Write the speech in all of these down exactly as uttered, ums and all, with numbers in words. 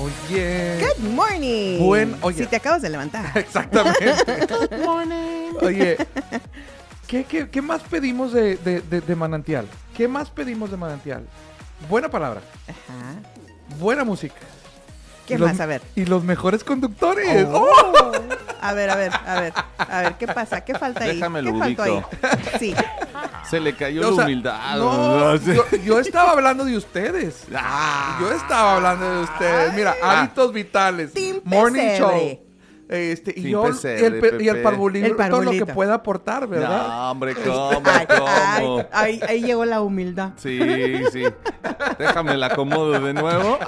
Oye. Good morning. Buen, oye. Si te acabas de levantar. Exactamente. Good morning. Oye, ¿qué, qué, qué más pedimos de, de, de, de Manantial? ¿Qué más pedimos de Manantial? Buena palabra. Ajá. Buena música. ¿Qué y más? Los, a ver. Y los mejores conductores. Oh. ¡Oh! A ver, a ver, a ver. A ver, ¿qué pasa? ¿Qué falta ahí? Déjame ¿Qué lo faltó ahí? ubico. Sí. Se le cayó O la sea, humildad. No, No sé. yo, yo estaba hablando de ustedes. Ah. Yo estaba hablando de ustedes. Mira, Ah. hábitos vitales. Team Morning Pesebre. Show. Este, y Team yo, Pesebre, y el, pe- y el Pepe. parvulito, El todo lo parvulito. que pueda aportar, ¿verdad? No, hombre, ¿cómo? Ay, ¿Cómo? ay, ahí, ahí llegó la humildad. Sí, sí. Déjame la acomodo de nuevo.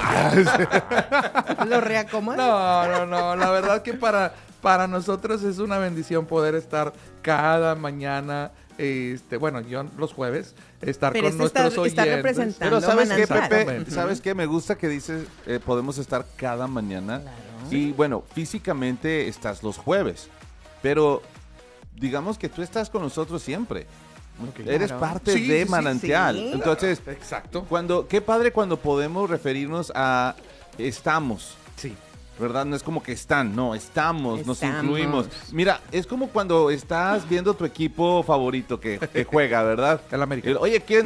¿Lo reacomodas? No, no, no. La verdad que para, para nosotros es una bendición poder estar cada mañana, este, bueno, yo los jueves, estar Pero con este está- nuestros está oyentes. representando Pero ¿sabes qué, Manantial. Pepe? Exactamente. ¿Sabes qué? Me gusta que dices, eh, podemos estar cada mañana. Claro. Y bueno, físicamente estás los jueves. Pero digamos que tú estás con nosotros siempre. Ok. Eres Claro. parte Sí, de sí, sí, Manantial. sí. Entonces, Exacto. cuando, qué padre cuando podemos referirnos a estamos. Sí. ¿Verdad? No es como que están, no, estamos, nos Estamos. incluimos. Mira, es como cuando estás viendo tu equipo favorito que, que juega, ¿verdad? El América. Y, oye, ¿quién?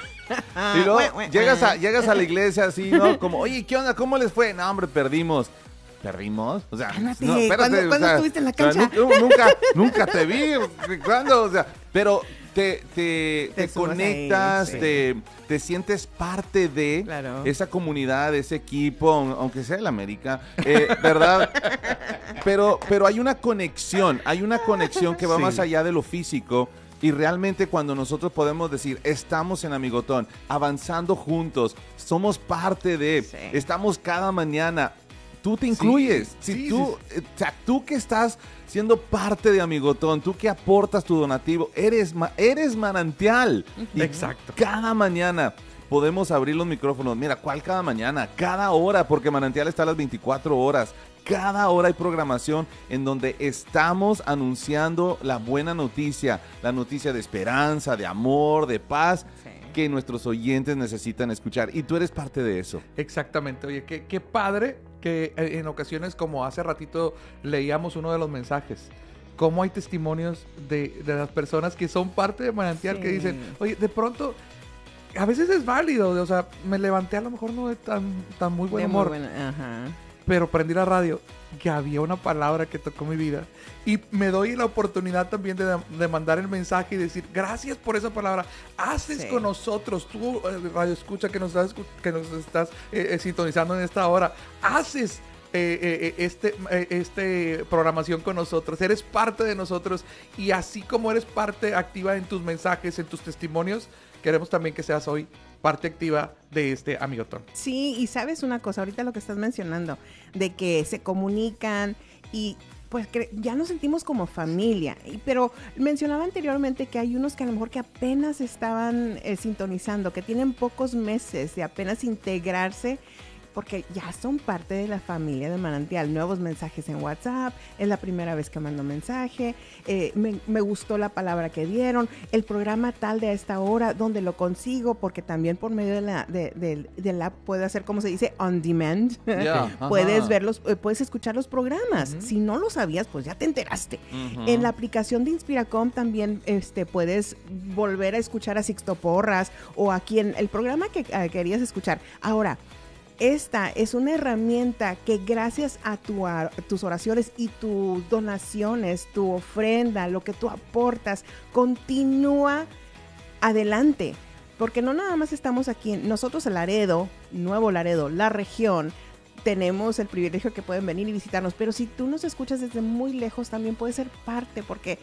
Ah, Y luego güey, güey, llegas a, güey. llegas a la iglesia así, ¿no? Como, oye, ¿qué onda? ¿Cómo les fue? No, hombre, perdimos. ¿Perdimos? O sea, Cálmate, no, espérate, ¿cuándo- o cuándo sea, estuviste en la o sea, cancha? nu- nunca, nunca te vi. ¿Cuándo? O sea, pero te, te, Te te sumas conectas, ahí, sí. te, te sientes parte de Claro. esa comunidad, ese equipo, aun- aunque sea el América, eh, ¿verdad? Pero, pero hay una conexión, hay una conexión que va Sí. más allá de lo físico. Y realmente cuando nosotros podemos decir, estamos en Amigotón, avanzando juntos, somos parte de, Sí. estamos cada mañana, tú te incluyes. Sí, si sí, tú, eh, o sea, tú que estás siendo parte de Amigotón, tú que aportas tu donativo, eres, ma- eres Manantial. Y Exacto. cada mañana podemos abrir los micrófonos. Mira, ¿cuál cada mañana? Cada hora, porque Manantial está a las veinticuatro horas. Cada hora hay programación en donde estamos anunciando la buena noticia, la noticia de esperanza, de amor, de paz, Sí. que nuestros oyentes necesitan escuchar. Y tú eres parte de eso. Exactamente. Oye, qué, qué padre que eh, en ocasiones, como hace ratito leíamos uno de los mensajes, cómo hay testimonios de, de las personas que son parte de Manantial Sí. que dicen, oye, de pronto, a veces es válido, o sea, me levanté a lo mejor no de tan, tan muy buen De muy humor, buena- Ajá. pero prendí la radio, que había una palabra que tocó mi vida y me doy la oportunidad también de, de mandar el mensaje y decir gracias por esa palabra, haces Sí. con nosotros, tú eh, radio escucha que nos estás, escu- que nos estás eh, eh, sintonizando en esta hora, haces eh, eh, eh, este, eh, este programación con nosotros, eres parte de nosotros y así como eres parte activa en tus mensajes, en tus testimonios, queremos también que seas hoy parte activa de este Amigotón. Sí, y sabes una cosa, ahorita lo que estás mencionando, de que se comunican y pues que ya nos sentimos como familia, y- pero mencionaba anteriormente que hay unos que a lo mejor que apenas estaban eh, sintonizando, que tienen pocos meses de apenas integrarse, porque ya son parte de la familia de Manantial. Nuevos mensajes en WhatsApp, es la primera vez que mando mensaje, eh, me, me gustó la palabra que dieron, el programa tal de a esta hora, donde lo consigo, porque también por medio de la, de, de- del app puedo hacer, como se dice, on demand. Ya, ajá. Puedes verlos, eh, puedes escuchar los programas. Ujú. Si no lo sabías, pues ya te enteraste. Ujú. En la aplicación de Inspiracom también este, puedes volver a escuchar a Sixto Porras o a quien el programa que eh, querías escuchar. Ahora, esta es una herramienta que gracias a, tu, a tus oraciones y tus donaciones, tu ofrenda, lo que tú aportas, continúa adelante. Porque no nada más estamos aquí, nosotros en Laredo, Nuevo Laredo, la región, tenemos el privilegio que pueden venir y visitarnos, pero si tú nos escuchas desde muy lejos también puedes ser parte, porque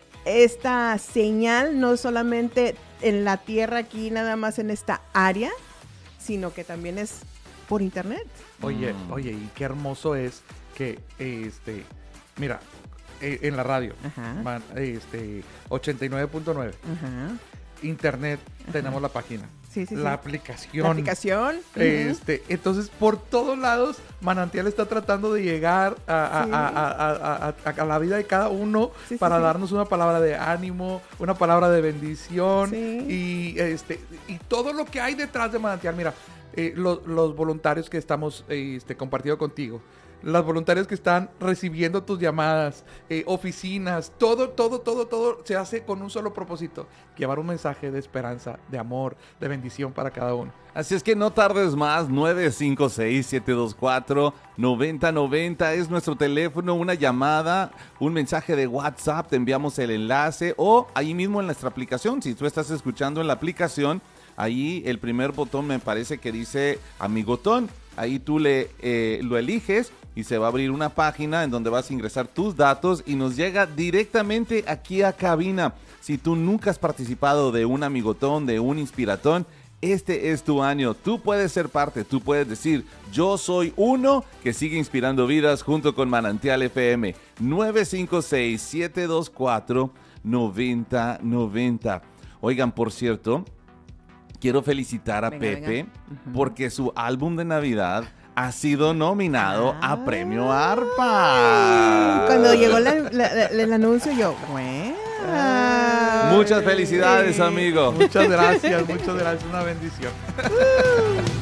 esta señal no es solamente en la tierra aquí, nada más en esta área, sino que también es por internet. Oye, Mm. oye, y qué hermoso es que, este, mira, eh, en la radio, Ajá. man- este, ochenta y nueve punto nueve, Ajá. internet, tenemos la página, Sí, sí, sí. la aplicación. La aplicación. ujú. Este, entonces, por todos lados, Manantial está tratando de llegar a, a- Sí. a- a- a- a- a la vida de cada uno Sí, sí, para sí. darnos una palabra de ánimo, una palabra de bendición Sí. y este y todo lo que hay detrás de Manantial. Mira, eh, lo- los voluntarios que estamos eh, este, compartiendo contigo. Las voluntarias que están recibiendo tus llamadas, eh, oficinas, todo, todo, todo, todo se hace con un solo propósito: llevar un mensaje de esperanza, de amor, de bendición para cada uno. Así es que no tardes más, nueve cinco seis, siete dos cuatro, nueve cero nueve cero es nuestro teléfono, una llamada, un mensaje de WhatsApp, te enviamos el enlace o ahí mismo en nuestra aplicación, si tú estás escuchando en la aplicación, ahí el primer botón me parece que dice Amigotón, ahí tú le eh, lo eliges y se va a abrir una página en donde vas a ingresar tus datos y nos llega directamente aquí a cabina. Si tú nunca has participado de un Amigotón, de un Inspiratón, este es tu año, tú puedes ser parte, tú puedes decir, yo soy uno que sigue inspirando vidas junto con Manantial F M. Nueve cinco seis, siete dos cuatro, nueve cero nueve cero. Oigan, por cierto, quiero felicitar a Venga, Pepe venga. Ujú. porque su álbum de Navidad ha sido nominado Ah. a Premio ARPA. Cuando llegó la- la- la- el anuncio, yo, bueno. Muchas felicidades, amigo. Muchas gracias, muchas gracias, una bendición.